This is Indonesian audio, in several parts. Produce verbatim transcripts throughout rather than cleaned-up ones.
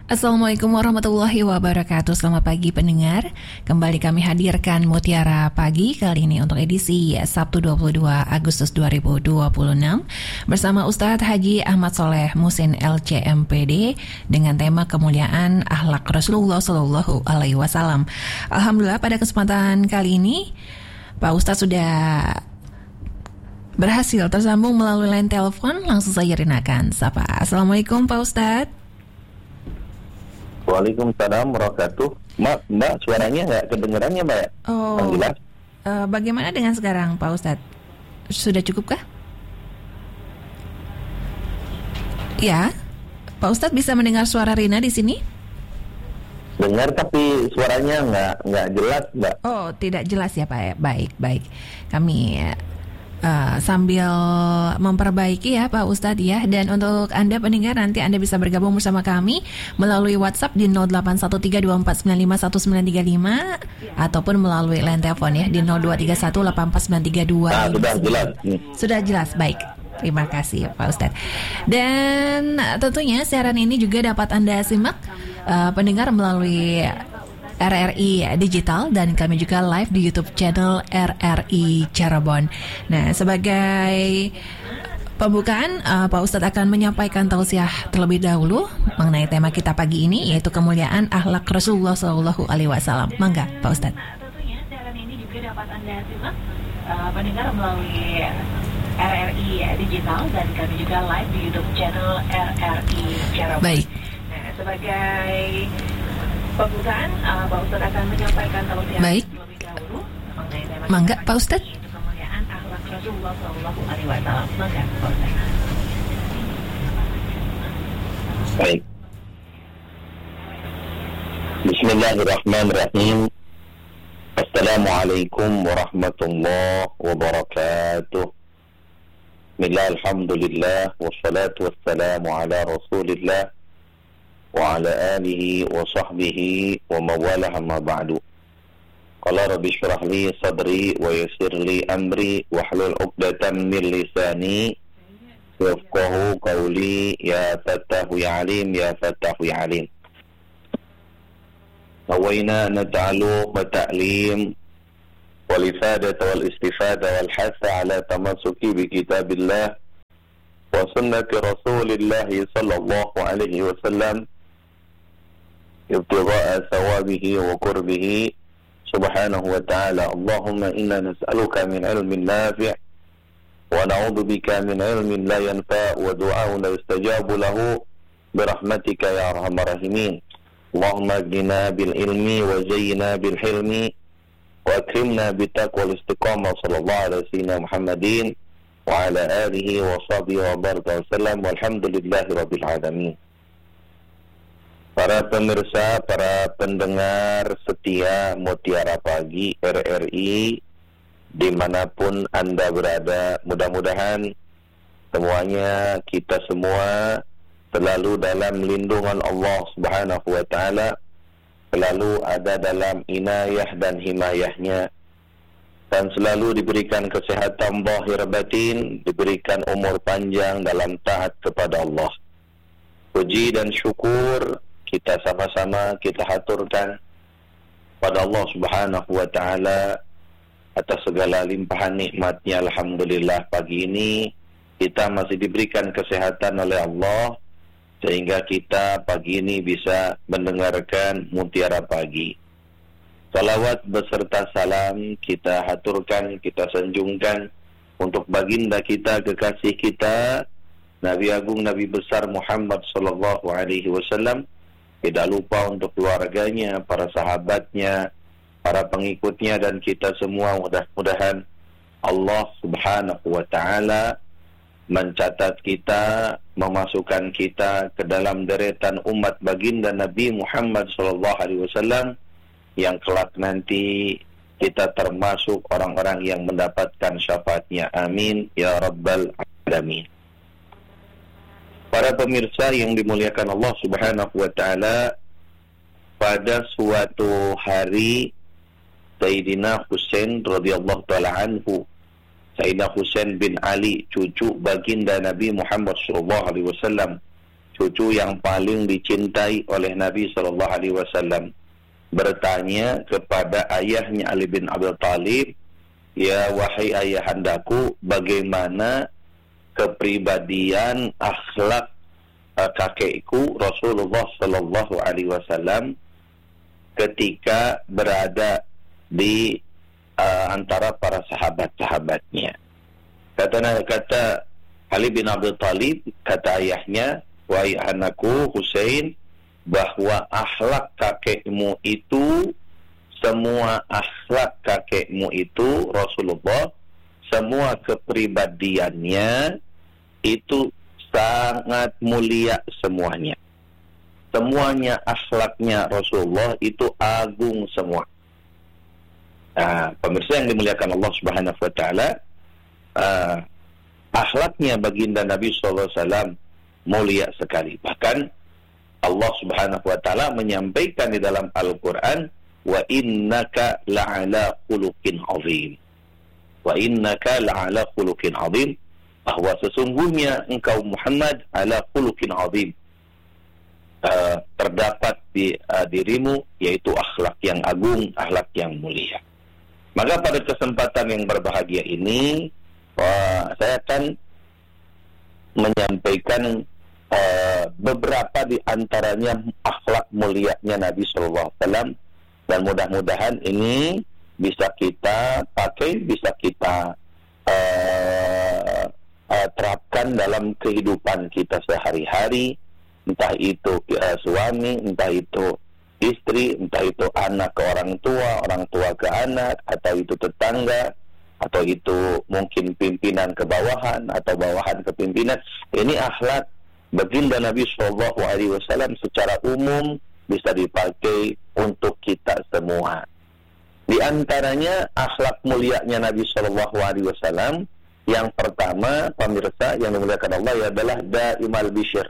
Assalamualaikum warahmatullahi wabarakatuh. Selamat pagi pendengar. Kembali kami hadirkan Mutiara Pagi kali ini untuk edisi Sabtu dua puluh dua Agustus dua ribu dua puluh enam bersama Ustadz Haji Ahmad Soleh Musin L C M P D dengan tema kemuliaan akhlak Rasulullah Shallallahu Alaihi Wasallam. Alhamdulillah pada kesempatan kali ini Pak Ustadz sudah berhasil tersambung melalui line telepon. Langsung saja rinakan sapa. Assalamualaikum Pak Ustadz. Waalaikumsalam warahmatullahi wabarakatuh. Mbak, Mbak suaranya nggak kedengerannya Mbak? Oh, uh, bagaimana dengan sekarang Pak Ustadz? Sudah cukupkah? Ya, Pak Ustadz bisa mendengar suara Rina di sini? Dengar tapi suaranya nggak nggak jelas Mbak. Oh, tidak jelas ya Pak. Baik, baik. Kami Uh, sambil memperbaiki ya Pak Ustadz ya. Dan untuk Anda pendengar, nanti Anda bisa bergabung bersama kami melalui WhatsApp di nol delapan satu tiga dua empat sembilan lima satu sembilan tiga lima ataupun melalui line telepon ya di nol dua tiga satu delapan empat sembilan tiga dua. Nah, sudah jelas. Sudah jelas, baik. Terima kasih Pak Ustadz. Dan tentunya siaran ini juga dapat Anda simak uh, pendengar melalui R R I Digital dan kami juga live di YouTube channel R R I Cirebon. Nah, sebagai pembukaan, uh, Pak Ustadz akan menyampaikan tausiah terlebih dahulu mengenai tema kita pagi ini, yaitu kemuliaan akhlak Rasulullah Shallallahu Alaihi Wasallam. Mangga, Pak Ustadz. Tentunya siaran ini juga dapat Anda simak uh, pendengar melalui R R I Digital dan kami juga live di YouTube channel R R I Cirebon. Baik. Nah, sebagai pembukaan, uh, Pak Ustadz akan menyampaikan tausiah terlebih dahulu mengenai tema Mangga, Pak Ustadz. Yaitu kemuliaan akhlak Rasulullah Shallallahu Alaihi Wasallam. Mangga, Pak Ustadz. Baik. Bismillahirrahmanirrahim. Assalamualaikum warahmatullahi wabarakatuh. Bismillah, alhamdulillah, wassalatu wassalamu ala rasulillah wa ala alihi wa sahbihi wa mawalah amma ba'du. Qala rabbi shrah li sadri wa yassir li amri wa hlul 'uqdatam min lisani yafqahu qawli. Ya Fattahu ya Alim, ya Fattahu ya Alim. Nawayna nata'allum wa ta'lim wal ifadata wal istifada wal hasa ala tamassuki bi kitabillah wa sunnati Rasulillah sallallahu alaihi wasallam ibtigha'a thawabihi wa qurbihi subhanahu wa ta'ala. Allahumma inna nas'aluka min ilmin nafi' wa na'udzu bika min ilmin la yanfa' wa du'a'un la yustajabu lahu birahmatika ya arhamar rahimin. Allahumma aghnina bil ilmi wa zayyina bil hilmi wa akrimna bit taqwa wal istiqamah. Sallallahu alaihi wasallam Muhammadin wa ala alihi wa sahbihi wa baraka wasallam walhamdulillahi rabbil alamin. Para pemirsa, para pendengar setia Mutiara Pagi R R I dimanapun Anda berada, mudah-mudahan semuanya, kita semua selalu dalam lindungan Allah Subhanahu wa Ta'ala, selalu ada dalam inayah dan himayahnya, dan selalu diberikan kesehatan zahir batin, diberikan umur panjang dalam taat kepada Allah. Puji dan syukur kita sama-sama kita haturkan pada Allah Subhanahu wa Ta'ala atas segala limpahan nikmatnya. Alhamdulillah, pagi ini kita masih diberikan kesehatan oleh Allah sehingga kita pagi ini bisa mendengarkan Mutiara Pagi. Salawat beserta salam kita haturkan, kita sanjungkan untuk baginda kita, kekasih kita, Nabi Agung, Nabi Besar Muhammad Sallallahu Alaihi Wasallam. Tidak lupa untuk keluarganya, para sahabatnya, para pengikutnya, dan kita semua. Mudah-mudahan Allah Subhanahu wa Ta'ala mencatat kita, memasukkan kita ke dalam deretan umat baginda Nabi Muhammad Sallallahu Alaihi Wasallam yang kelak nanti kita termasuk orang-orang yang mendapatkan syafaatnya. Amin ya Rabbal Alamin. Para pemirsa yang dimuliakan Allah Subhanahu wa Ta'ala, pada suatu hari Sayyidina Husain radhiyallahu ta'ala anhu, Sayyidina Husain bin Ali, cucu baginda Nabi Muhammad sallallahu alaihi wasallam, cucu yang paling dicintai oleh Nabi sallallahu alaihi wasallam, bertanya kepada ayahnya Ali bin Abi Thalib, "Ya wahai ayahandaku, bagaimana kepribadian akhlak uh, kakekku Rasulullah sallallahu alaihi wasallam ketika berada di uh, antara para sahabat-sahabatnya?" Kata kata Ali bin Abi Thalib, kata ayahnya, "Wahai anakku Husain, bahwa akhlak kakekmu itu, semua akhlak kakekmu itu Rasulullah, semua kepribadiannya itu sangat mulia semuanya. Semuanya akhlaknya Rasulullah itu agung semua." Nah, pemirsa yang dimuliakan Allah Subhanahu wa taala, uh, akhlaknya baginda Nabi sallallahu alaihi wasallam mulia sekali. Bahkan Allah Subhanahu wa taala menyampaikan di dalam Al-Qur'an, "Wa innaka la'ala khuluqin 'azim." Wa innaka la'ala khuluqin 'azim, bahwa sesungguhnya engkau Muhammad ala khuluqin 'azim. Uh, terdapat di uh, dirimu yaitu akhlak yang agung, akhlak yang mulia. Maka pada kesempatan yang berbahagia ini, wah, saya akan menyampaikan uh, beberapa di antaranya akhlak mulianya Nabi sallallahu alaihi wasallam, dan mudah-mudahan ini bisa kita pakai, bisa kita uh, uh, terapkan dalam kehidupan kita sehari-hari, entah itu uh, suami, entah itu istri, entah itu anak ke orang tua, orang tua ke anak, atau itu tetangga, atau itu mungkin pimpinan ke bawahan, atau bawahan ke pimpinan. Ini akhlak baginda Nabi Shallallahu Alaihi Wasallam secara umum bisa dipakai untuk kita semua. Di antaranya akhlak mulianya Nabi Shallallahu Alaihi Wasallam, yang pertama, pemirsa yang dimuliakan Allah, adalah daimal bisyr.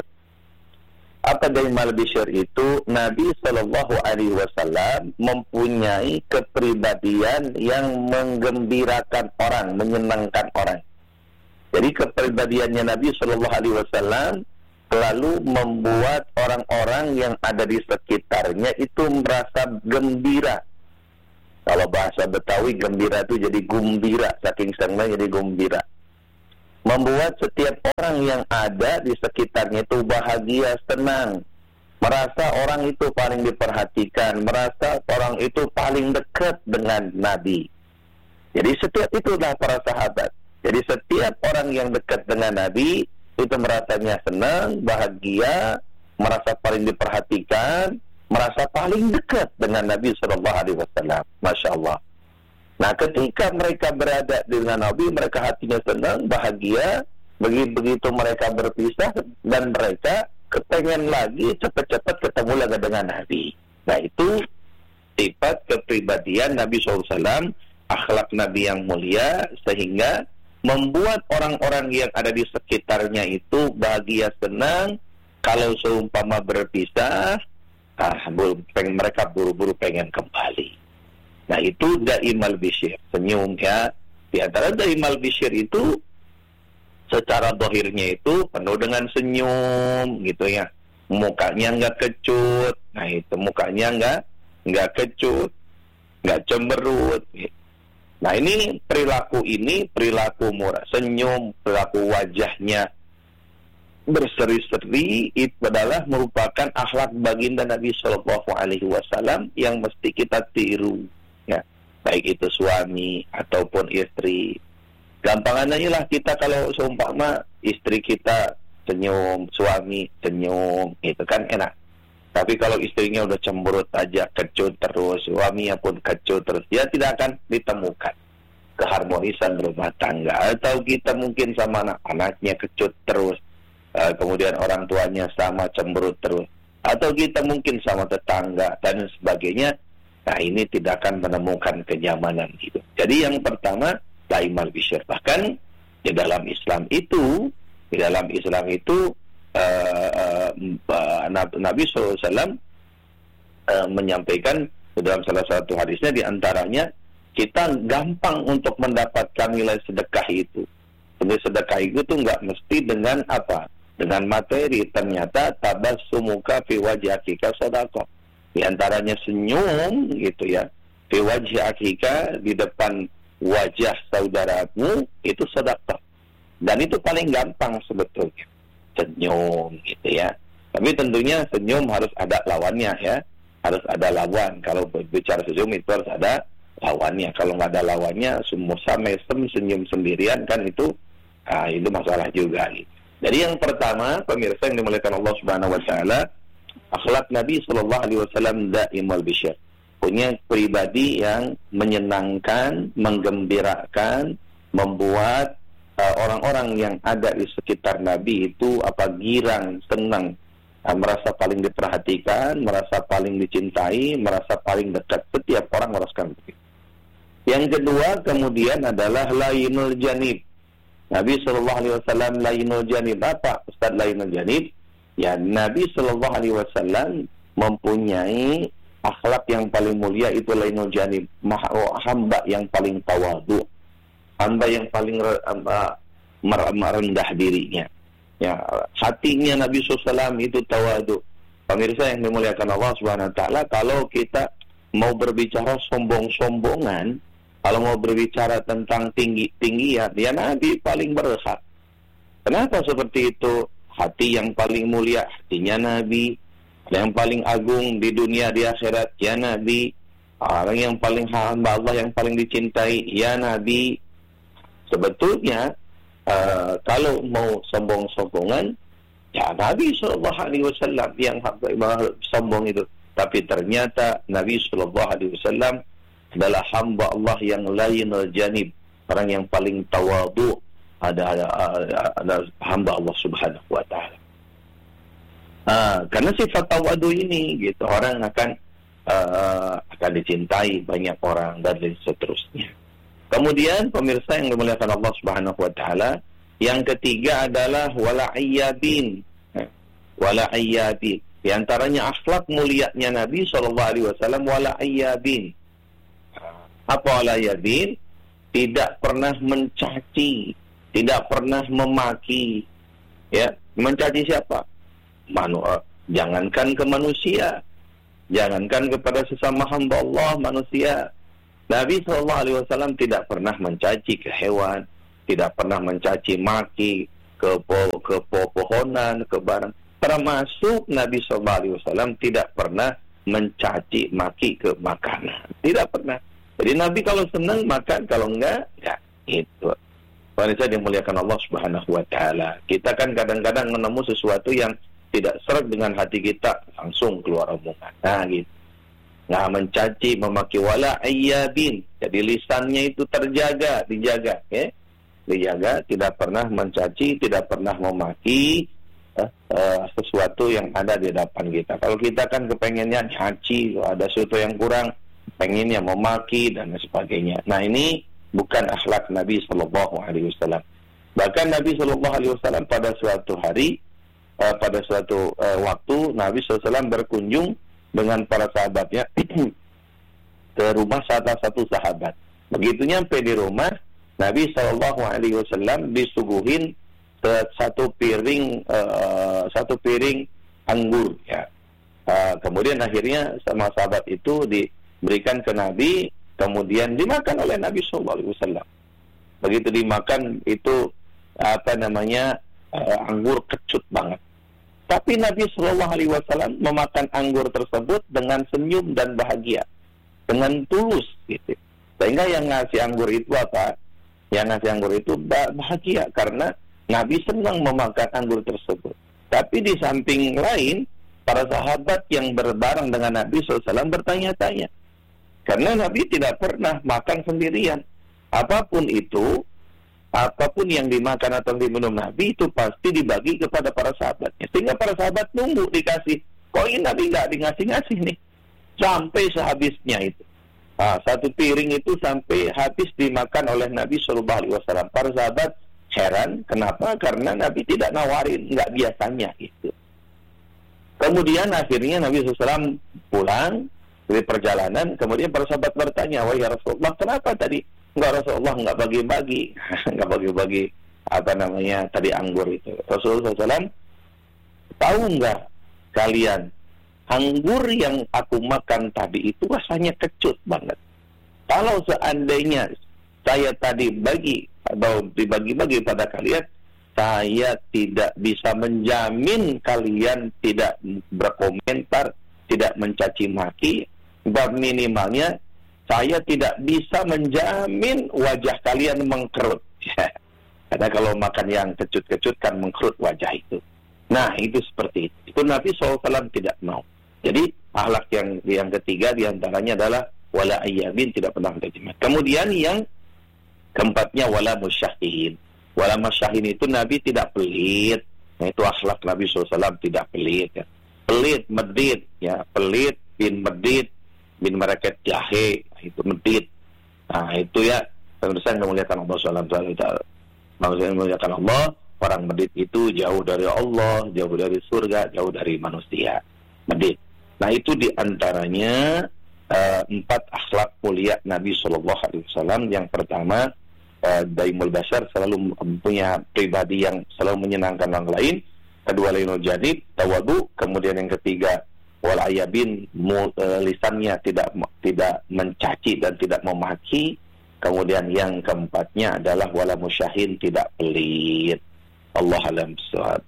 Apa daimal bisyr itu? Nabi Shallallahu Alaihi Wasallam mempunyai kepribadian yang menggembirakan orang, menyenangkan orang. Jadi kepribadiannya Nabi Shallallahu Alaihi Wasallam selalu membuat orang-orang yang ada di sekitarnya itu merasa gembira. Kalau bahasa Betawi, gembira itu jadi gumbira, saking senangnya jadi gumbira. Membuat setiap orang yang ada di sekitarnya itu bahagia, senang, merasa orang itu paling diperhatikan, merasa orang itu paling dekat dengan Nabi. Jadi setiap itulah para sahabat. Jadi setiap orang yang dekat dengan Nabi itu merasanya senang, bahagia, merasa paling diperhatikan, merasa paling dekat dengan Nabi Sallallahu Alaihi Wasallam. Masya Allah. Nah, ketika mereka berada dengan Nabi, mereka hatinya senang, bahagia. Begitu mereka berpisah, dan mereka kepengen lagi cepat-cepat ketemu lagi dengan Nabi. Nah, itu sifat kepribadian Nabi shallallahu alaihi wasallam, akhlak Nabi yang mulia, sehingga membuat orang-orang yang ada di sekitarnya itu bahagia, senang. Kalau seumpama berpisah, ah, mereka buru-buru pengen kembali. Nah, itu daimal bisyir, senyum ya. Di antara daimal bisyir itu secara dohirnya itu penuh dengan senyum gitu ya. Mukanya nggak kecut. Nah, itu mukanya nggak nggak kecut, nggak cemberut. Nah, ini perilaku ini perilaku murah, senyum, perilaku wajahnya berseri-seri, itu adalah merupakan akhlak baginda Nabi Shallallahu Alaihi Wasallam yang mesti kita tiru. Ya, baik itu suami ataupun istri. Gampangannya lah kita kalau seumpama istri kita senyum, suami senyum, itu kan enak. Tapi kalau istrinya udah cemberut aja, kecut terus, suaminya pun kecut terus, ya tidak akan ditemukan keharmonisan rumah tangga. Atau kita mungkin sama anak-anaknya kecut terus, uh, kemudian orang tuanya sama cemberut terus, atau kita mungkin sama tetangga dan sebagainya. Nah, ini tidak akan menemukan kenyamanan hidup. Jadi yang pertama, daimal bisyir. Bahkan di dalam Islam itu, di dalam Islam itu uh, uh, uh, Nabi shallallahu alaihi wasallam uh, menyampaikan di dalam salah satu hadisnya, di antaranya kita gampang untuk mendapatkan nilai sedekah itu. Nilai sedekah itu tuh nggak mesti dengan apa? dengan materi, ternyata tabassumuka fi wajhi akhika sadaqah. Di antaranya senyum gitu ya, fi wajhi akhika, di depan wajah saudaramu, itu sedekah. Dan itu paling gampang sebetulnya, senyum gitu ya. Tapi tentunya senyum harus ada lawannya ya, harus ada lawan. Kalau bicara senyum itu harus ada lawannya. Kalau nggak ada lawannya, semua mesem senyum sendirian kan itu, ah, itu masalah juga. Gitu. Jadi yang pertama, pemirsa yang dimuliakan Allah Subhanahu Wa Taala, akhlak Nabi Shallallahu Alaihi Wasallam daimul bisyar. Punya pribadi yang menyenangkan, menggembirakan, membuat uh, orang-orang yang ada di sekitar Nabi itu apa girang, senang, uh, merasa paling diperhatikan, merasa paling dicintai, merasa paling dekat. Setiap orang merasakan begitu. Yang kedua kemudian adalah lainul janib. Nabi Shallallahu Alaihi Wasallam lainul janib. Apa Ustaz lainul janib? Ya, Nabi Shallallahu Alaihi Wasallam mempunyai akhlak yang paling mulia, itu lainul janib, hamba yang paling tawadu, hamba yang paling merendah dirinya. Ya, hatinya Nabi Shallallahu Alaihi Wasallam itu tawadu. Pemirsa yang dimuliakan Allah Subhanahu Wa Taala, kalau kita mau berbicara sombong-sombongan, kalau mau berbicara tentang tinggi-tinggian, ya Nabi paling berhak. Kenapa seperti itu? Hati yang paling mulia, hatinya Nabi. Yang paling agung di dunia di akhirat, ya Nabi. Orang yang paling hamba Allah, yang paling dicintai, ya Nabi. Sebetulnya uh, kalau mau sombong-sombongan, ya Nabi Shallallahu Alaihi Wasallam yang sombong itu. Tapi ternyata Nabi Shallallahu Alaihi Wasallam adalah hamba Allah yang lainul janib, orang yang paling tawadu, ada, ada, ada, ada hamba Allah Subhanahu Wa Taala. Uh, karena sifat tawadu ini gitu, orang akan uh, akan dicintai banyak orang dan seterusnya. Kemudian pemirsa yang dimuliakan Allah Subhanahu Wa Taala, yang ketiga adalah wala ayyabin. Wala ayyabin. Di antaranya akhlak mulianya Nabi Shallallahu Alaihi Wasallam wala ayyabin. Apa wala ayyabin? Tidak pernah mencaci, tidak pernah memaki. Ya, mencaci siapa? Manu, jangankan ke manusia, jangankan kepada sesama hamba Allah manusia. Nabi Shallallahu Alaihi Wasallam tidak pernah mencaci ke hewan, tidak pernah mencaci maki ke po, ke pohonan, ke barang. Termasuk Nabi Shallallahu Alaihi Wasallam tidak pernah mencaci maki ke makanan, tidak pernah. Jadi Nabi kalau senang makan, kalau enggak, enggak. Itu. Wanita dimuliakan Allah Subhanahu Wa Taala. Kita kan kadang-kadang menemu sesuatu yang tidak serak dengan hati kita, langsung keluar omongan. Nah gitu. Nggak mencaci, memaki, wala ayyabin. Jadi lisannya itu terjaga, dijaga, ya. Dijaga, tidak pernah mencaci, tidak pernah memaki eh, eh, sesuatu yang ada di depan kita. Kalau kita kan kepengennya nyaci, ada sesuatu yang kurang, pengennya memaki dan sebagainya. Nah ini bukan akhlak Nabi Shallallahu Alaihi Wasallam. Bahkan Nabi Shallallahu Alaihi Wasallam pada suatu hari, Uh, pada suatu uh, waktu Nabi shallallahu alaihi wasallam berkunjung dengan para sahabatnya ke rumah salah satu sahabat. Begitu nyampe di rumah, Nabi shallallahu alaihi wasallam disuguhin uh, satu piring uh, satu piring anggur. Ya. Uh, kemudian akhirnya sama sahabat itu diberikan ke Nabi, kemudian dimakan oleh Nabi shallallahu alaihi wasallam. Begitu dimakan itu apa namanya uh, anggur kecut banget. Tapi Nabi Shallallahu Alaihi Wasallam memakan anggur tersebut dengan senyum dan bahagia, dengan tulus, gitu. Sehingga yang ngasih anggur itu apa? Yang ngasih anggur itu bahagia karena Nabi senang memakan anggur tersebut. Tapi di samping lain, para sahabat yang berbareng dengan Nabi Shallallahu Alaihi Wasallam bertanya-tanya, karena Nabi tidak pernah makan sendirian. Apapun itu, apapun yang dimakan atau diminum Nabi itu pasti dibagi kepada para sahabatnya. Sehingga para sahabat nunggu dikasih. Kok ini Nabi nggak dikasih-ngasih nih? Sampai sehabisnya itu. Nah, satu piring itu sampai habis dimakan oleh Nabi Shallallahu Alaihi Wasallam. Para sahabat heran, kenapa? Karena Nabi tidak nawarin, nggak biasanya gitu. Kemudian akhirnya Nabi shallallahu alaihi wasallam pulang dari perjalanan. Kemudian para sahabat bertanya, wahai Rasulullah, kenapa tadi enggak Rasulullah enggak bagi-bagi, enggak bagi-bagi apa namanya tadi anggur itu? Rasulullah shallallahu alaihi wasallam tahu nggak kalian, anggur yang aku makan tadi itu rasanya kecut banget. Kalau seandainya saya tadi bagi atau dibagi-bagi pada kalian, saya tidak bisa menjamin kalian tidak berkomentar, tidak mencaci maki, dan minimalnya saya tidak bisa menjamin wajah kalian mengkerut. Karena kalau makan yang kecut-kecut kan mengkerut wajah itu. Nah, itu seperti itu. Itu Nabi shallallahu alaihi wasallam tidak mau. Jadi akhlak yang yang ketiga diantaranya adalah wala ayyabin, tidak pernah mencaci maki. Kemudian yang keempatnya wala musyahin. Wala musyahin itu Nabi tidak pelit. Nah, itu akhlak Nabi shallallahu alaihi wasallam, tidak pelit. Ya. Pelit, medit, ya pelit bin medit bin mereket jahe, itu medit. Nah, itu ya pemirsa yang memuliakan Allah subhanahu wa taala. Maksudnya memuliakan Allah, orang medit itu jauh dari Allah, jauh dari surga, jauh dari manusia. Medit. Nah, itu diantaranya uh, empat akhlak mulia Nabi Shallallahu Alaihi Wasallam. Yang pertama, uh, daimul bashar, selalu mempunyai pribadi yang selalu menyenangkan orang lain. Kedua, lainul janib, tawadu. Kemudian yang ketiga, wal ayabin, mu, uh, lisannya tidak tidak mencaci dan tidak memaki. Kemudian yang keempatnya adalah wala musyahin, tidak pelit. Allah alam bisawab.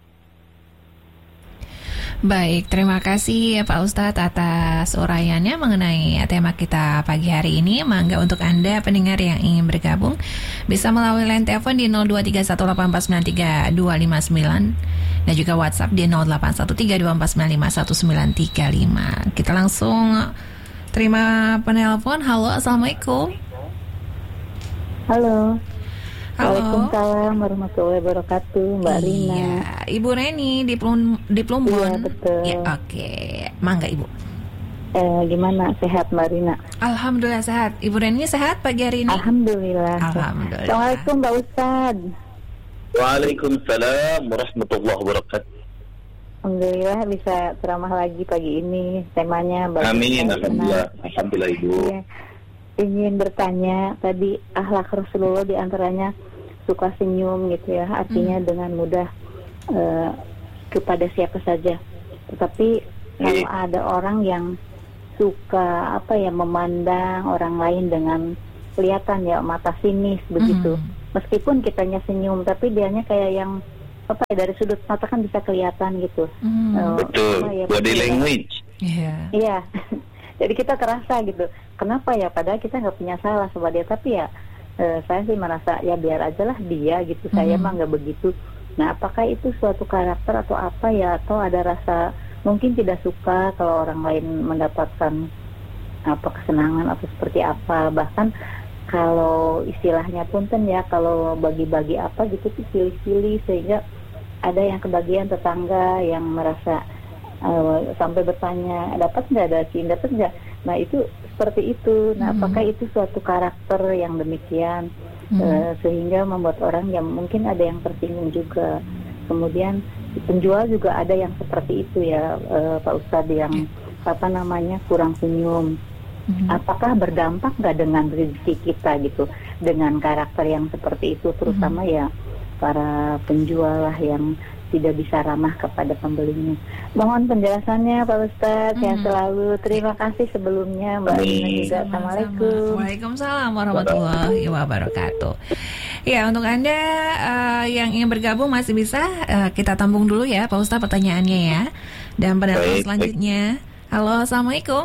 Baik, terima kasih Pak Ustadz atas uraiannya mengenai tema kita pagi hari ini. Mangga untuk Anda pendengar yang ingin bergabung bisa melalui line telepon di nol dua tiga satu delapan empat sembilan tiga dua lima sembilan dan juga WhatsApp di nol delapan satu tiga dua empat sembilan lima satu sembilan tiga lima. Kita langsung terima penelpon. Halo, Assalamualaikum. Halo. Halo. Waalaikumsalam warahmatullahi wabarakatuh, Mbak Iya, Rina. Ibu Reni di Plum di Plumbon. Iya, betul. Ya, oke. Mangga Ibu. Eh, gimana, sehat Mbak Rina? Alhamdulillah sehat. Ibu Reni sehat pagi hari ini? Alhamdulillah. Alhamdulillah. Assalamualaikum Mbak Ustadz. Waalaikumsalam warahmatullahi wabarakatuh. Alhamdulillah bisa ceramah lagi pagi ini. Temanya bagus. Amin, alhamdulillah. Alhamdulillah Ibu. Iya. Ingin bertanya, tadi akhlak Rasulullah diantaranya suka senyum gitu ya, artinya hmm. dengan mudah uh, kepada siapa saja. Tetapi kalau hmm. ada orang yang suka apa ya memandang orang lain dengan kelihatan ya mata sinis begitu, hmm. meskipun kitanya senyum, tapi dianya kayak yang apa ya, dari sudut mata kan bisa kelihatan gitu. Hmm. Uh, Betul, ya, body language. Iya. Yeah. Iya. Jadi kita terasa gitu, kenapa ya, padahal kita nggak punya salah sama dia, tapi ya e, saya sih merasa ya biar aja lah dia gitu, mm-hmm. saya mah nggak begitu. Nah, apakah itu suatu karakter atau apa ya, atau ada rasa mungkin tidak suka kalau orang lain mendapatkan apa kesenangan atau seperti apa, bahkan kalau istilahnya pun kan ya kalau bagi-bagi apa gitu tuh pilih-pilih, sehingga ada yang kebagian tetangga yang merasa Uh, sampai bertanya dapat nggak ada sih, dapat nggak? Nah itu seperti itu. Nah, hmm. apakah itu suatu karakter yang demikian hmm. uh, sehingga membuat orang yang mungkin ada yang tersinggung juga. Kemudian penjual juga ada yang seperti itu ya, uh, Pak Ustadz, yang apa namanya kurang senyum. Hmm. Apakah berdampak nggak dengan rezeki kita gitu, dengan karakter yang seperti itu, terutama hmm. ya para penjual lah yang tidak bisa ramah kepada pembelinya. Mohon penjelasannya Pak Ustadz, hmm. yang selalu. Terima kasih sebelumnya Mbak Rina juga. Assalamualaikum. Waalaikumsalam warahmatullahi wabarakatuh. Ya, untuk Anda uh, yang ingin bergabung masih bisa uh, kita tampung dulu ya Pak Ustadz pertanyaannya ya. Dan penelpon selanjutnya. Halo, Assalamualaikum.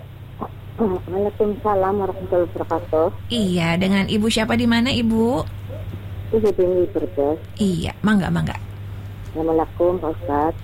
Waalaikumsalam warahmatullahi wabarakatuh. Iya, dengan Ibu siapa di mana Ibu? Ibu Bini Berdes. Iya, mangga mangga. Assalamualaikum Pak Ustadz.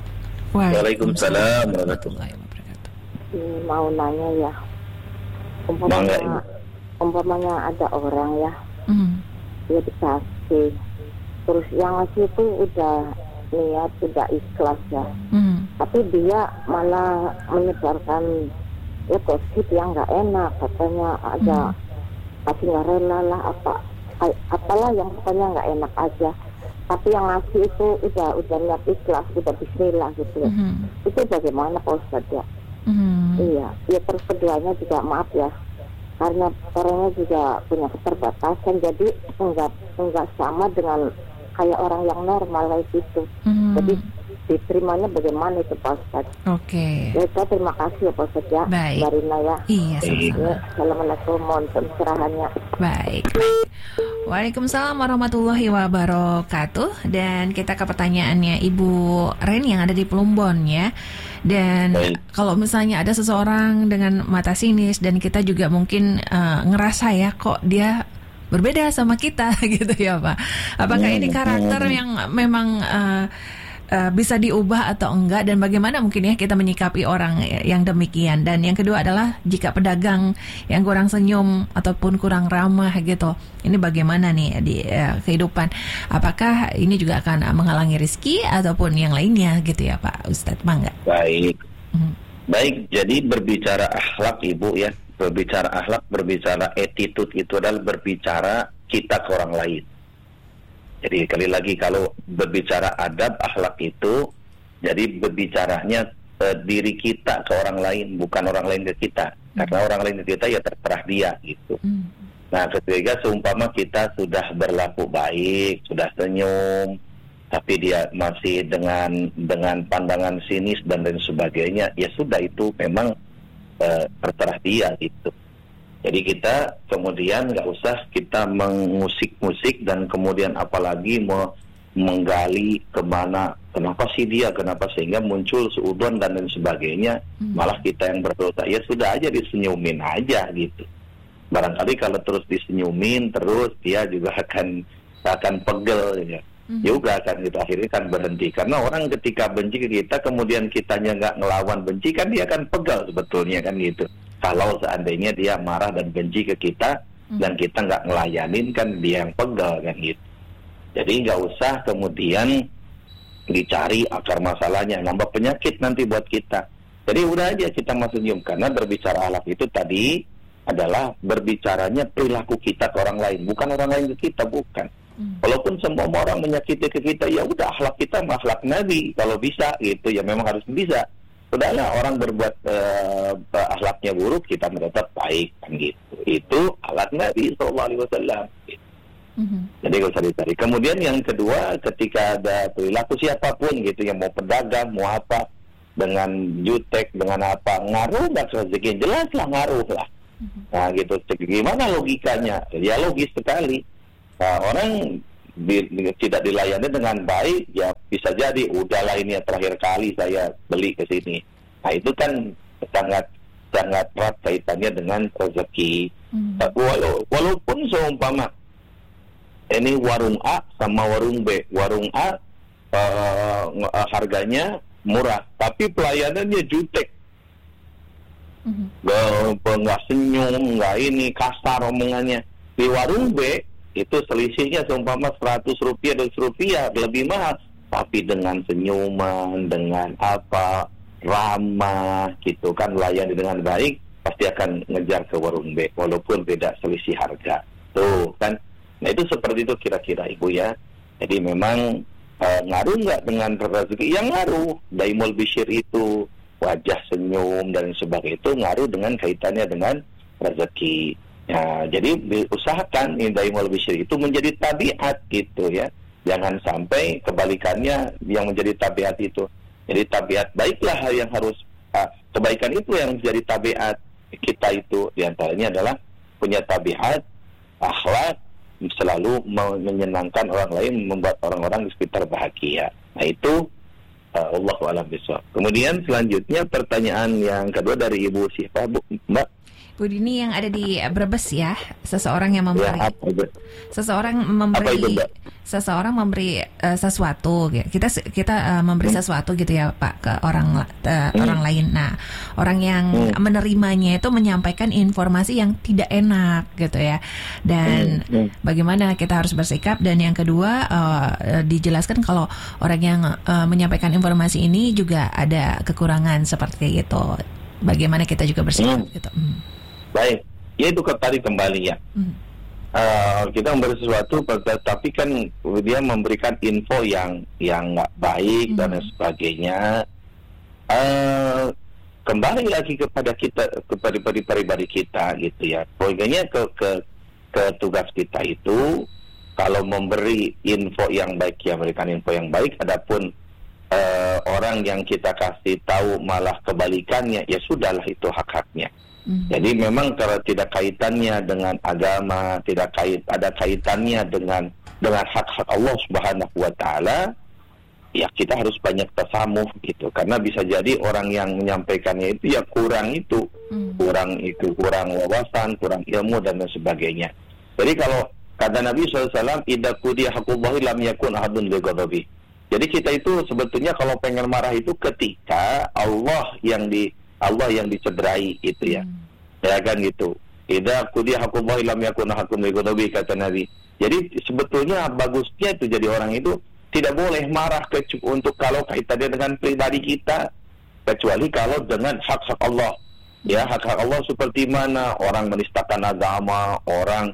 Waalaikumsalam warahmatullahi wabarakatuh. Ini mau nanya ya, umpamanya, umpamanya ada orang ya, mm. dia dikasih, terus yang ngasih itu udah niat, udah ikhlas ya, mm. tapi dia malah menyebarkan ya gosip yang nggak enak, katanya ada mm. tapi nggak rela lah apa, apalah yang katanya nggak enak aja. Tapi yang ngasih itu udah udah niat ikhlas, udah bismillah gitu ya. Mm-hmm. Itu bagaimana Pak Ustadz ya? Mm-hmm. Iya, ya terus keduanya juga maaf ya, karena orangnya juga punya keterbatasan, jadi enggak enggak sama dengan kayak orang yang normal kayak gitu. Mm-hmm. Jadi diterimanya bagaimana itu Pak Ustadz. Oke. Ya, saya terima kasih ya Pak Ustadz ya. Baik. Mbak Rina ya. Iya, sama-sama. Ya, Assalamualaikum, mohon pencerahannya. Baik. Waalaikumsalam warahmatullahi wabarakatuh. Dan kita ke pertanyaannya Ibu Ren yang ada di Plumbon ya. Dan Baik. kalau misalnya ada seseorang dengan mata sinis dan kita juga mungkin uh, ngerasa ya kok dia berbeda sama kita gitu ya Pak. Apakah ini karakter yang memang uh, uh, bisa diubah atau enggak, dan bagaimana mungkin ya kita menyikapi orang yang demikian. Dan yang kedua adalah jika pedagang yang kurang senyum ataupun kurang ramah gitu, ini bagaimana nih di uh, kehidupan, apakah ini juga akan menghalangi rezeki ataupun yang lainnya gitu ya Pak Ustadz? Mangga. Baik. Hmm. Baik, jadi berbicara akhlak Ibu ya, berbicara akhlak, berbicara attitude itu adalah berbicara kita ke orang lain. Jadi kali lagi kalau berbicara adab akhlak itu, jadi berbicaranya eh, diri kita ke orang lain, bukan orang lain ke kita. Karena orang lain ke kita ya terserah dia gitu. Hmm. Nah, ketika seumpama kita sudah berlaku baik, sudah senyum, tapi dia masih dengan dengan pandangan sinis dan lain sebagainya, ya sudah, itu memang uh, terserah dia gitu. Jadi kita kemudian nggak usah kita mengusik-musik dan kemudian apalagi mau menggali kemana, kenapa sih dia, kenapa, sehingga muncul seudon dan lain sebagainya, hmm. malah kita yang berdosa. Ya sudah aja, disenyumin aja gitu. Barangkali kalau terus disenyumin terus, dia juga akan akan pegel ya. Juga kan gitu, akhirnya kan berhenti. Karena orang ketika benci ke kita kemudian kitanya nggak ngelawan benci, kan dia akan pegal sebetulnya kan gitu. Kalau seandainya dia marah dan benci ke kita hmm. dan kita nggak ngelayanin, kan dia yang pegal kan gitu. Jadi nggak usah kemudian dicari akar masalahnya, nambah penyakit nanti buat kita. Jadi udah aja kita masuk senyum, karena berbicara akhlak itu tadi adalah berbicaranya perilaku kita ke orang lain, bukan orang lain ke kita, bukan. Walaupun semua orang menyakiti ke kita, ya udah, akhlak kita akhlak Nabi kalau bisa gitu ya, memang harus bisa. Sudahlah, orang berbuat uh, akhlaknya buruk, kita tetap baik kan gitu. Itu akhlak Nabi shallallahu alaihi wasallam. Gitu. Mm-hmm. Jadi gak usah dicari. Kemudian yang kedua, ketika ada perilaku siapapun gitu, yang mau pedagang, mau apa, dengan jutek, dengan apa, ngaruh nggak rezeki? Jelas lah ngaruh lah. Mm-hmm. Nah gitu, gimana logikanya? Ya logis sekali. Nah, orang di, di, tidak dilayani dengan baik, ya bisa jadi udahlah, ini yang terakhir kali saya beli ke sini. Nah itu kan sangat sangat erat kaitannya dengan rezeki. Hmm. Walau, walaupun seumpama ini warung A sama warung B, warung A uh, harganya murah, tapi pelayanannya jutek. Hmm. Nggak senyum, nggak ini, kasar omongannya. Di warung B itu selisihnya seumpama seratus rupiah, dua ratus rupiah lebih mahal, tapi dengan senyuman, dengan apa, ramah gitu kan, layani dengan baik, pasti akan ngejar ke warung B walaupun beda selisih harga tuh kan. Nah itu seperti itu kira-kira Ibu ya. Jadi memang uh, ngaruh nggak dengan rezeki? Yang ngaruh, daimul bisyir itu, wajah senyum dan sebagainya, itu ngaruh dengan kaitannya dengan rezeki. Ya, jadi usahakan daimul bisyir itu menjadi tabiat gitu ya. Jangan sampai kebalikannya yang menjadi tabiat itu. Jadi tabiat baiklah yang harus uh, kebaikan itu yang menjadi tabiat kita itu. Di antaranya adalah punya tabiat akhlak selalu menyenangkan orang lain, membuat orang-orang di sekitar bahagia. Nah itu uh, Allahu a'lam bishawab. Kemudian selanjutnya pertanyaan yang kedua dari Ibu Syifa, Bu, Mbak. Bu Dini yang ada di Brebes ya, seseorang yang memberi, ya, apa itu? seseorang memberi, itu, seseorang memberi uh, sesuatu, kita kita uh, memberi hmm. sesuatu gitu ya Pak ke orang uh, hmm. orang lain. Nah, orang yang hmm. menerimanya itu menyampaikan informasi yang tidak enak gitu ya, dan hmm. Hmm. bagaimana kita harus bersikap. Dan yang kedua uh, dijelaskan kalau orang yang uh, menyampaikan informasi ini juga ada kekurangan seperti itu. Bagaimana kita juga bersikap hmm. gitu. Hmm. Baik, ya itu tadi kembali ya. Hmm. Uh, kita memberi sesuatu, tapi kan dia memberikan info yang yang nggak baik hmm. dan sebagainya. Uh, kembali lagi kepada kita, kepada pribadi kita gitu ya. Pokoknya ke ke ke tugas kita itu, kalau memberi info yang baik ya berikan info yang baik. Adapun uh, orang yang kita kasih tahu malah kebalikannya, ya sudahlah, itu hak-haknya. Mm-hmm. Jadi memang kalau tidak kaitannya dengan agama, tidak kait ada kaitannya dengan dengan hak-hak Allah Subhanahu wa taala, ya kita harus banyak tasamuh gitu. Karena bisa jadi orang yang menyampaikannya itu ya kurang itu, mm-hmm. kurang itu, kurang wawasan, kurang ilmu dan lain sebagainya. Jadi kalau kata Nabi shallallahu alaihi wasallam, idza qudiya haqqullahi lam yakun ahadun bighadabi. Jadi kita itu sebetulnya kalau pengen marah itu ketika Allah yang di Allah yang dicederai itu ya. Hmm. Ya kan gitu. Idza qudiya haqqullahi lam yakun ahadun bighadabi, kata Nabi. Jadi sebetulnya bagusnya itu jadi orang itu tidak boleh marah ke, untuk kalau kaitannya dengan pribadi kita, kecuali kalau dengan hak-hak Allah. Ya, hak-hak Allah seperti mana? Orang menistakan agama, orang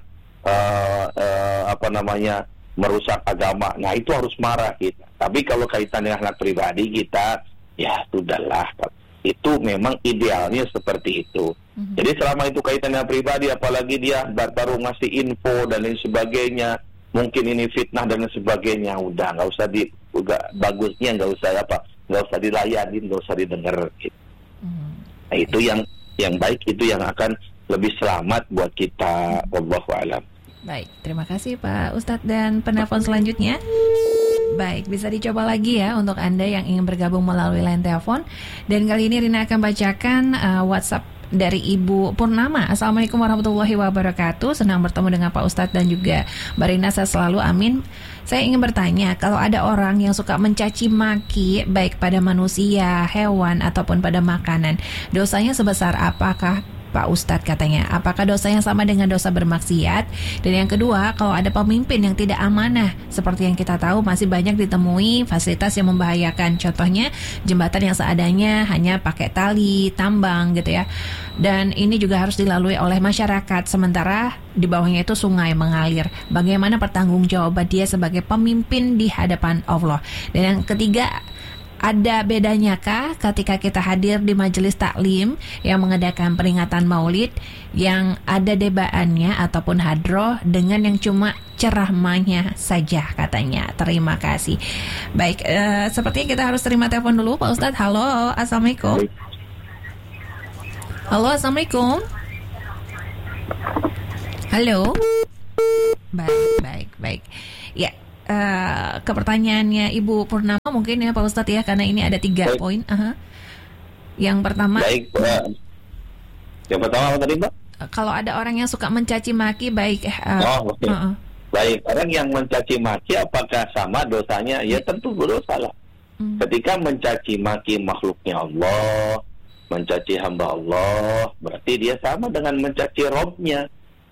Uh, uh, apa namanya merusak agama, nah itu harus marah kita. Tapi kalau kaitan dengan hak pribadi kita, ya sudahlah, itu memang idealnya seperti itu. Mm-hmm. Jadi selama itu kaitan dengan pribadi, apalagi dia baru ngasih info dan lain sebagainya, mungkin ini fitnah dan lain sebagainya, udah nggak usah di, udah, bagusnya nggak usah apa, nggak usah dilayanin, nggak usah didengar. Gitu. Mm-hmm. Nah itu yang yang baik, itu yang akan lebih selamat buat kita. Wallahu a'lam. Baik, terima kasih Pak Ustadz. Dan penelpon selanjutnya, baik, bisa dicoba lagi ya untuk Anda yang ingin bergabung melalui line telepon. Dan kali ini Rina akan bacakan uh, WhatsApp dari Ibu Purnama. Assalamualaikum warahmatullahi wabarakatuh. Senang bertemu dengan Pak Ustadz dan juga Mbak Rina, saya selalu, amin. Saya ingin bertanya, kalau ada orang yang suka mencaci maki baik pada manusia, hewan, ataupun pada makanan, dosanya sebesar apakah Pak Ustadz, katanya? Apakah dosanya sama dengan dosa bermaksiat? Dan yang kedua, kalau ada pemimpin yang tidak amanah, seperti yang kita tahu masih banyak ditemui fasilitas yang membahayakan. Contohnya jembatan yang seadanya hanya pakai tali, tambang gitu ya. Dan ini juga harus dilalui oleh masyarakat, sementara di bawahnya itu sungai mengalir. Bagaimana pertanggungjawaban dia sebagai pemimpin di hadapan Allah? Dan yang ketiga, ada bedanya kah ketika kita hadir di majelis taklim yang mengadakan peringatan maulid yang ada debaannya ataupun hadroh dengan yang cuma ceramahnya saja, katanya? Terima kasih. Baik, uh, sepertinya kita harus terima telepon dulu Pak Ustadz. Halo, assalamualaikum. Halo, assalamualaikum. Halo. Baik, baik, baik. Ya. Uh, ke pertanyaannya Ibu Purnama mungkin ya Pak Ustadz ya, karena ini ada tiga baik. poin. Uh-huh. Yang pertama, baik, uh, yang pertama apa tadi Mbak? Kalau ada orang yang suka mencaci maki baik. Uh, oh, okay. uh-uh. Baik, orang yang mencaci maki apakah sama dosanya? Ya tentu berdosa lah. Hmm. Ketika mencaci maki makhluknya Allah, mencaci hamba Allah, berarti dia sama dengan mencaci Robnya,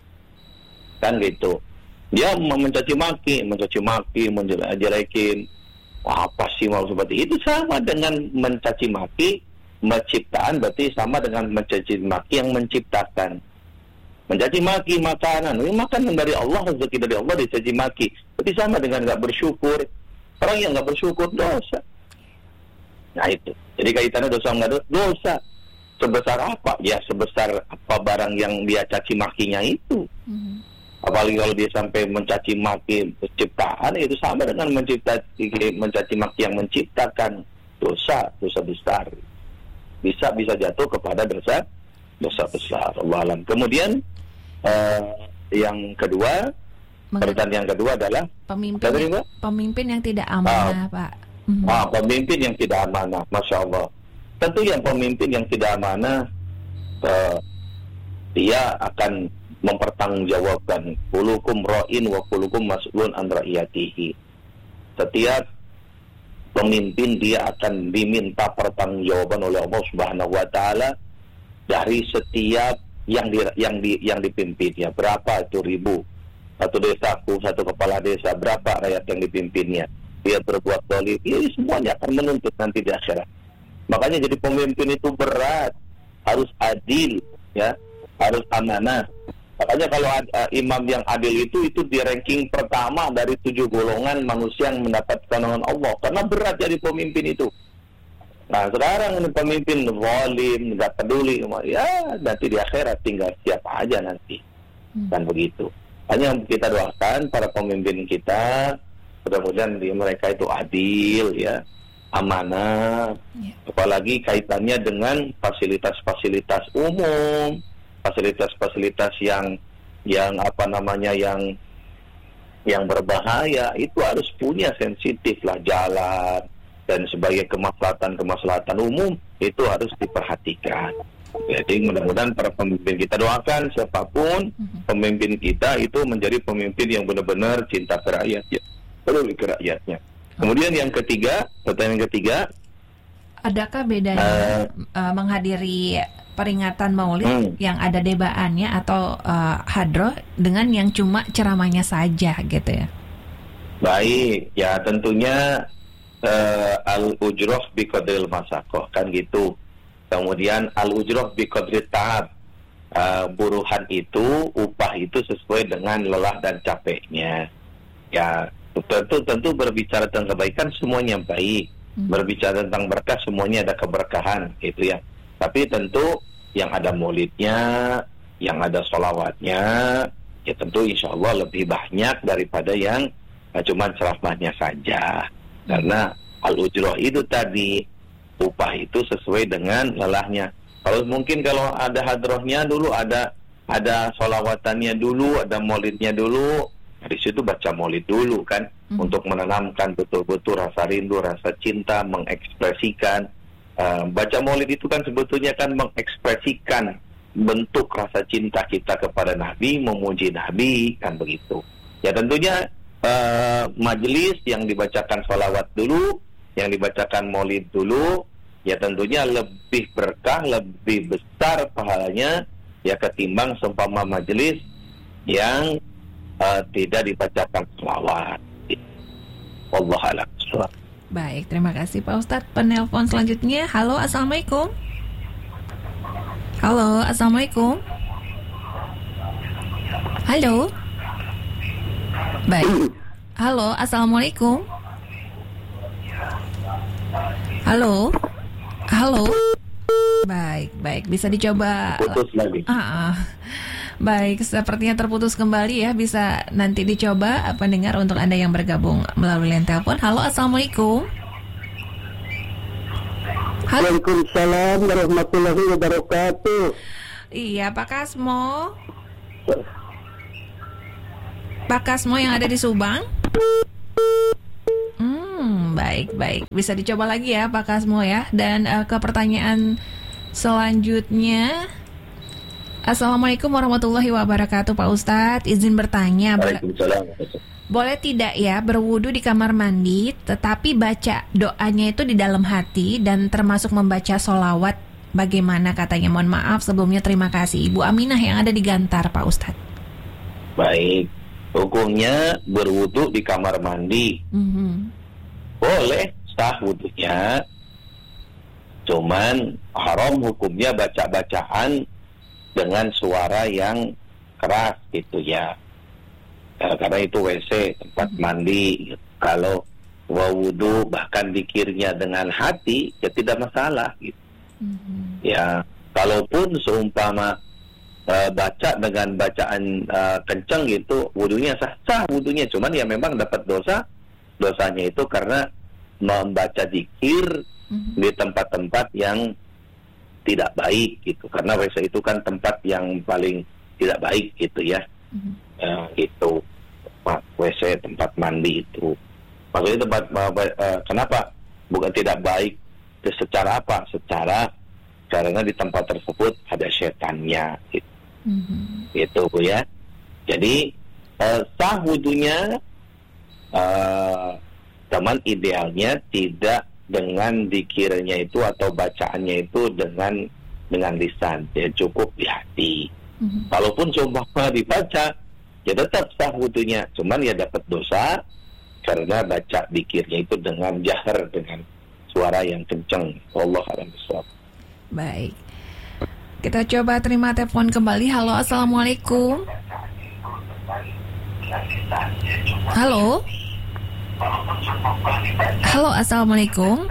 kan gitu. Dia mencaci maki, mencaci maki, menjelekin. Wah, apa sih mau seperti itu? Sama dengan mencaci maki menciptaan, berarti sama dengan mencaci maki yang menciptakan. Mencaci maki makanan, ini makanan dari Allah, rezeki dari Allah, dicaci maki. Berarti sama dengan nggak bersyukur. Orang yang nggak bersyukur dosa. Nah itu. Jadi kaitannya dosa nggak dosa. Dosa sebesar apa? Ya sebesar apa barang yang dia caci makinya itu. Mm-hmm. Apalagi kalau dia sampai mencaci maki ciptaan, itu sama dengan mencipta, mencaci maki yang menciptakan. Dosa, dosa besar. Bisa bisa jatuh kepada dosa dosa besar. Allah alam. Kemudian uh, yang kedua, pertanyaan yang kedua adalah pemimpin yang, pemimpin yang tidak amanah, uh, Pak. Mm-hmm. Ah, pemimpin yang tidak amanah, Masya Allah. Tentu yang pemimpin yang tidak amanah, uh, dia akan mempertanggungjawabkan kulukum ra'in wa kulukum mas'ulun an ra'iyatihi. Setiap pemimpin dia akan diminta pertanggungjawaban oleh Allah Subhanahu wa taala dari setiap yang di, yang di yang dipimpinnya. Berapa itu ribu? Satu desaku, satu kepala desa, berapa rakyat yang dipimpinnya? Dia berbuat zalim, ini semuanya akan menuntut nanti di akhirat. Makanya jadi pemimpin itu berat, harus adil, ya, harus amanah. Makanya kalau uh, imam yang adil itu itu di ranking pertama dari tujuh golongan manusia yang mendapat pertolongan Allah, karena berat jadi pemimpin itu. Nah sekarang ini pemimpin zalim, nggak peduli, ya nanti di akhirat tinggal siapa aja nanti, hmm. kan begitu. Hanya kita doakan para pemimpin kita, mudah-mudahan di mereka itu adil, ya, amanah, Ya. apalagi kaitannya dengan fasilitas-fasilitas umum, fasilitas-fasilitas yang yang apa namanya yang yang berbahaya, itu harus punya sensitif lah, jalan dan sebagai kemaslahatan-kemaslahatan umum itu harus diperhatikan. Jadi mudah-mudahan para pemimpin, kita doakan siapapun pemimpin kita itu menjadi pemimpin yang benar-benar cinta ke rakyatnya, peduli ke rakyatnya. Kemudian yang ketiga, pertanyaan ketiga, adakah bedanya uh, uh, menghadiri peringatan Maulid hmm. yang ada debaannya atau uh, hadroh dengan yang cuma ceramahnya saja gitu ya? Baik, ya tentunya uh, al-ujroh biqadril masakoh, kan gitu. Kemudian al-ujroh biqadrit ta'ab, uh, buruhan itu, upah itu sesuai dengan lelah dan capeknya. Ya, tentu tentu berbicara tentang kebaikan semuanya baik, hmm. berbicara tentang berkah semuanya ada keberkahan, gitu ya. Tapi tentu yang ada maulidnya, yang ada sholawatnya, ya tentu insya Allah lebih banyak daripada yang uh, cuma ceramahnya saja. Karena al-ujroh itu tadi, upah itu sesuai dengan lelahnya. Kalau mungkin kalau ada hadrohnya dulu, ada ada sholawatannya dulu, ada maulidnya dulu, di situ baca maulid dulu kan, hmm. untuk menanamkan betul-betul rasa rindu, rasa cinta, mengekspresikan. Uh, baca maulid itu kan sebetulnya kan mengekspresikan bentuk rasa cinta kita kepada Nabi, memuji Nabi, kan begitu. Ya tentunya uh, majelis yang dibacakan sholawat dulu, yang dibacakan maulid dulu, ya tentunya lebih berkah, lebih besar pahalanya ya ketimbang seumpama majelis yang uh, tidak dibacakan sholawat. Wallahu a'lam. Baik, terima kasih Pak Ustadz. Penelpon selanjutnya. Halo, assalamualaikum. Halo, assalamualaikum. Halo. Baik. Halo, assalamualaikum. Halo. Halo. Baik, baik. Bisa dicoba. Putus lagi. Ah, ah. Baik, sepertinya terputus kembali ya. Bisa nanti dicoba pendengar untuk Anda yang bergabung melalui line telepon. Halo, assalamualaikum. Halo. Waalaikumsalam warahmatullahi wabarakatuh. Iya, Pak Kasmo. Pak Kasmo yang ada di Subang. Hmm, baik, baik. Bisa dicoba lagi ya Pak Kasmo ya. Dan uh, ke pertanyaan selanjutnya. Assalamualaikum warahmatullahi wabarakatuh Pak Ustadz. Izin bertanya, Waalaikumsalam. boleh tidak ya berwudu di kamar mandi tetapi baca doanya itu di dalam hati dan termasuk membaca sholawat? Bagaimana katanya? Mohon maaf sebelumnya, terima kasih. Ibu Aminah yang ada di Gantar Pak Ustadz. Baik, hukumnya berwudu di kamar mandi. Mm-hmm. Boleh, sah wudunya. Cuman haram hukumnya baca-bacaan dengan suara yang keras gitu ya. Karena itu W C, tempat mandi. Kalau wudu bahkan zikirnya dengan hati, ya tidak masalah gitu. Mm-hmm. Ya, kalaupun seumpama uh, baca dengan bacaan uh, kenceng gitu, wudunya sah-sah wudunya. Cuman ya memang dapat dosa. Dosanya itu karena membaca zikir mm-hmm. di tempat-tempat yang tidak baik gitu, karena W C itu kan tempat yang paling tidak baik gitu ya. Mm-hmm. uh, itu W C tempat mandi itu maksudnya tempat uh, kenapa bukan tidak baik secara apa? Secara karena di tempat tersebut ada setannya gitu. Mm-hmm. Gitu Bu ya. Jadi uh, sah wudunya, uh, teman idealnya tidak dengan dikiranya itu atau bacaannya itu dengan dengan lisan, ya cukup di hati. Mm-hmm. Kalaupun coba dibaca, ya tetap sah wudunya, cuman ya dapat dosa karena baca dikirnya itu dengan jahar, dengan suara yang kencang. Wallahu a'lam bishawab. Baik, kita coba terima telepon kembali. Halo, assalamualaikum. Halo. Halo, assalamualaikum.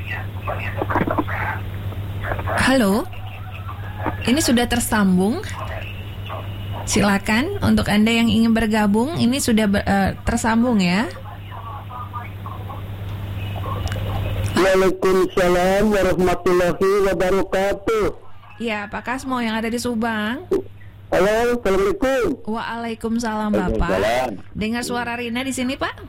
Halo. Ini sudah tersambung. Silakan untuk Anda yang ingin bergabung. Ini sudah ber, uh, tersambung ya. Waalaikumsalam warahmatullahi wabarakatuh. Ya, Pak Kasmo yang ada di Subang. Halo, Assalamualaikum. Waalaikumsalam Bapak. Dengar suara Rina di sini Pak?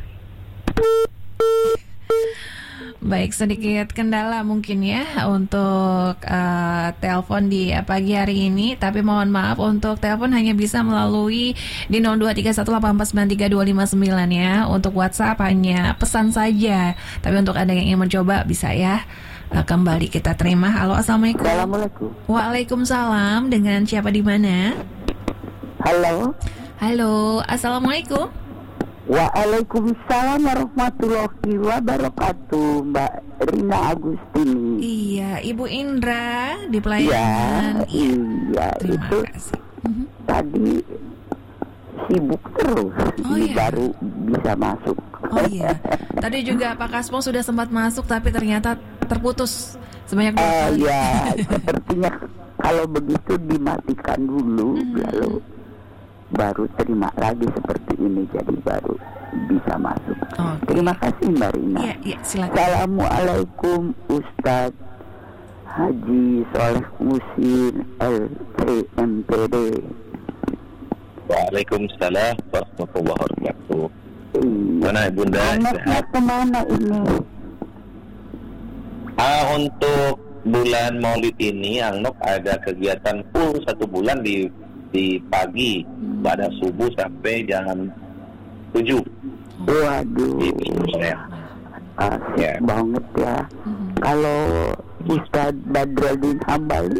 Baik, sedikit kendala mungkin ya untuk uh, telepon di uh, pagi hari ini. Tapi mohon maaf, untuk telepon hanya bisa melalui di nol dua tiga satu delapan empat sembilan tiga dua lima sembilan ya. Untuk WhatsApp hanya pesan saja. Tapi untuk Anda yang ingin mencoba bisa ya. Uh, kembali kita terima. Halo, Assalamualaikum. Assalamualaikum. Waalaikumsalam. Dengan siapa di mana? Halo. Halo, Assalamualaikum. Waalaikumsalam warahmatullahi wabarakatuh, Mbak Rina Agustini. Iya, Ibu Indra di pelayanan. Iya, iya, Terima itu kasih. tadi sibuk terus, Oh, ini iya. baru bisa masuk. Oh iya, tadi juga Pak Kasmo sudah sempat masuk tapi ternyata terputus sebanyak dua Ah, kali. ya, sepertinya kalau begitu dimatikan dulu, Hmm. lalu baru terima lagi seperti ini, jadi baru bisa masuk. Oke. Terima kasih Mbak Rina. Iya, iya, silakan. Assalamualaikum Ustadz Haji Soleh Musin L C M P D. Waalaikumsalam warahmatullahi wabarakatuh. Iya. Mana Bunda? Anaknya Sehat? kemana ini? Ah, untuk bulan Maulid ini, Angnok ada kegiatan full satu bulan di di pagi pada subuh sampai jam tujuh. Waduh, Itu saya. asik Ya. banget ya. Mhm. Kalau Ustadz Badruddin Hambali,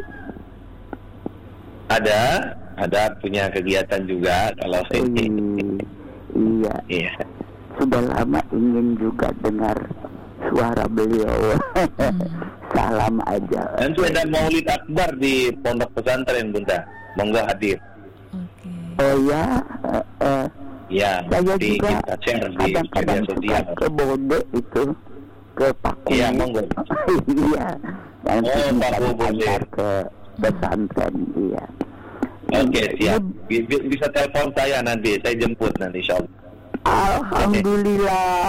Ada, ada punya kegiatan juga kalau ini. eh, iya, Iya. sudah lama ingin juga dengar suara beliau. Salam aja. Dan sudah ada Maulid Akbar di Pondok Pesantren, Bunda. Monggo hadir. Oke. Oh ya, eh, eh, Ya, saya di juga kita share di media kadang-kadang suka sosial. ke Bode itu, ke Paku. Iya, monggo. Iya, nanti Oh, bisa Paku Bode. diantar ke pesantren. Iya. Oke, siap. Bi- bi- Bisa telepon saya nanti, saya jemput nanti insyaallah. Alhamdulillah.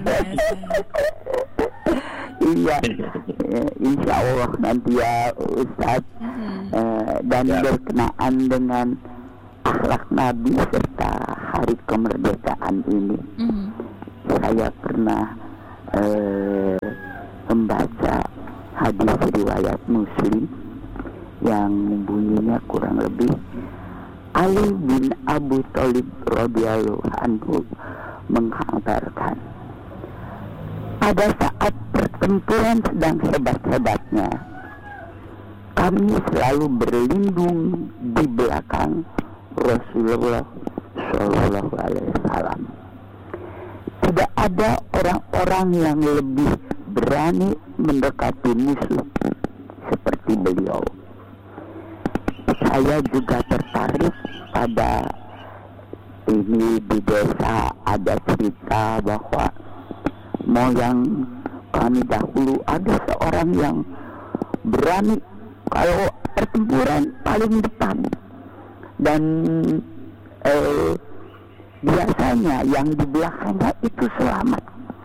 Iya, Eh, insya Allah nanti ya Ustadz. Eh, dan Ya. berkenaan dengan akhlak Nabi serta hari kemerdekaan ini, Mhm. saya pernah eh, membaca hadis riwayat Muslim yang bunyinya kurang lebih Ali bin Abu Thalib radhiyallahu anhu menghantarkan, pada saat pertempuran sedang hebat-hebatnya, kami selalu berlindung di belakang Rasulullah Shallallahu Alaihi Wasallam. Tidak ada orang-orang yang lebih berani mendekati musuh seperti beliau. Saya juga tertarik pada ini, di desa ada cerita bahwa moyang kami dahulu ada seorang yang berani kalau pertempuran paling depan, dan eh, biasanya yang di belakangnya itu selamat